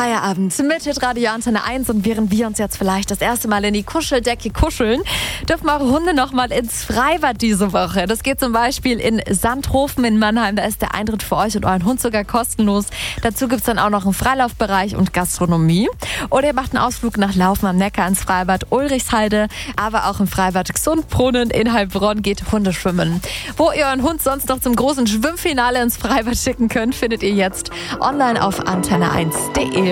Feierabend mit Radio Antenne 1 und während wir uns jetzt vielleicht das erste Mal in die Kuscheldecke kuscheln, dürfen eure Hunde noch mal ins Freibad diese Woche. Das geht zum Beispiel in Sandhofen in Mannheim. Da ist der Eintritt für euch und euren Hund sogar kostenlos. Dazu gibt es dann auch noch einen Freilaufbereich und Gastronomie. Oder ihr macht einen Ausflug nach Laufen am Neckar ins Freibad Ulrichsheide, aber auch im Freibad Gsundbrunnen in Heilbronn geht Hundeschwimmen. Wo ihr euren Hund sonst noch zum großen Schwimmfinale ins Freibad schicken könnt, findet ihr jetzt online auf antenne1.de.